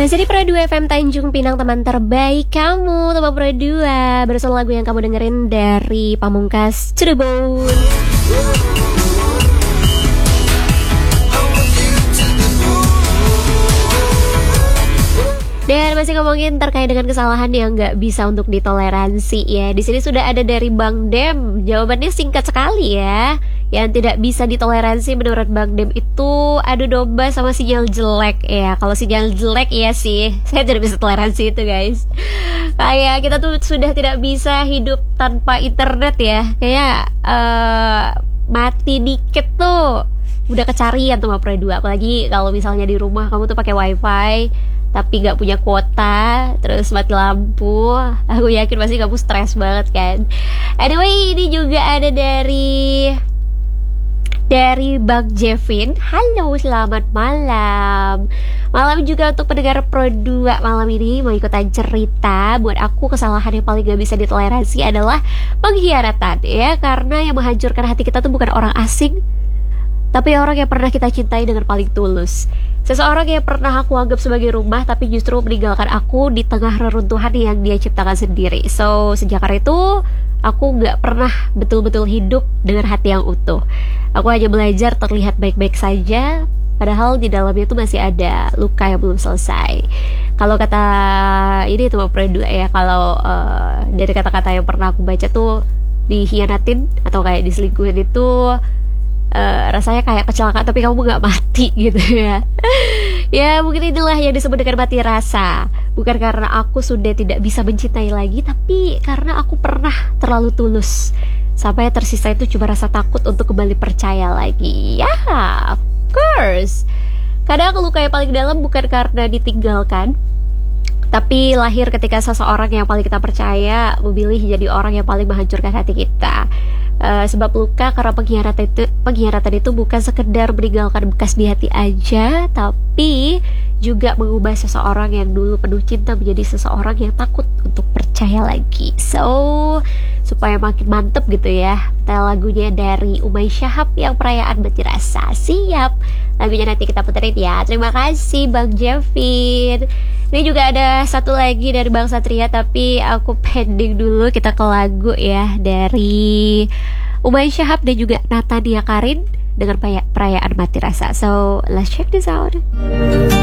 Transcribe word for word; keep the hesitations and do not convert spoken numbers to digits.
Masih di Pro dua F M Tanjung Pinang, teman terbaik kamu, teman Pro dua. Bersama lagu yang kamu dengerin dari Pamungkas, Cirebon. Dan masih ngomongin terkait dengan kesalahan yang nggak bisa untuk ditoleransi ya. Di sini sudah ada dari Bang Dem. Jawabannya singkat sekali ya. Yang tidak bisa ditoleransi menurut Bang Dem itu adu domba sama sinyal jelek ya. Kalau sinyal jelek ya sih, saya tidak bisa toleransi itu guys. Kayak kita tuh sudah tidak bisa hidup tanpa internet ya. Kayak uh, mati dikit tuh udah kecarian tuh sama Pro dua. Apalagi kalau misalnya di rumah kamu tuh pakai wifi tapi gak punya kuota, terus mati lampu, aku yakin pasti kamu stres banget kan. Anyway, ini juga ada dari Dari Bang Jevin. Halo, selamat malam. Malam juga untuk pendengar Pro dua. Malam ini mau ikutan cerita. Buat aku kesalahan yang paling gak bisa ditoleransi adalah pengkhianatan ya. Karena yang menghancurkan hati kita tuh bukan orang asing, tapi orang yang pernah kita cintai dengan paling tulus. Seseorang yang pernah aku anggap sebagai rumah, tapi justru meninggalkan aku di tengah reruntuhan yang dia ciptakan sendiri. So, sejak hari itu aku gak pernah betul-betul hidup dengan hati yang utuh. Aku hanya belajar terlihat baik-baik saja, padahal di dalamnya itu masih ada luka yang belum selesai. Kalau kata ini tuh Pro dua ya, kalau uh, dari kata-kata yang pernah aku baca tuh, dikhianatin atau kayak diselingkuhin itu Uh, rasanya kayak kecelakaan tapi kamu gak mati gitu ya. Ya mungkin inilah yang disebut dengan mati rasa. Bukan karena aku sudah tidak bisa mencintai lagi, tapi karena aku pernah terlalu tulus sampai tersisa itu cuma rasa takut untuk kembali percaya lagi. Ya, of course. Kadang luka yang paling dalam bukan karena ditinggalkan, tapi lahir ketika seseorang yang paling kita percaya memilih jadi orang yang paling menghancurkan hati kita. Uh, sebab luka karena pengkhianatan itu, pengkhianatan itu bukan sekedar meninggalkan bekas di hati aja, tapi juga mengubah seseorang yang dulu penuh cinta menjadi seseorang yang takut untuk percaya lagi. So, supaya makin mantep gitu ya, kita lagunya dari Umay Syahab yang Perayaan Mati Rasa. Siap, lagunya nanti kita puterin ya. Terima kasih Bang Jevin. Ini juga ada satu lagi dari Bang Satria, tapi aku pending dulu, kita ke lagu ya dari Umay Syahab dan juga Natania Karin dengan Perayaan Mati Rasa. So, let's check this out.